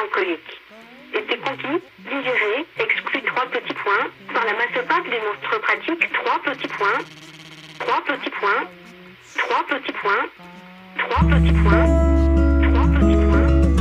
mélancolique. Était conquis, digéré, exclu 3 petits points, par la masse opaque des monstres pratiques 3 petits points, 3 petits points, 3 petits points, 3 petits points.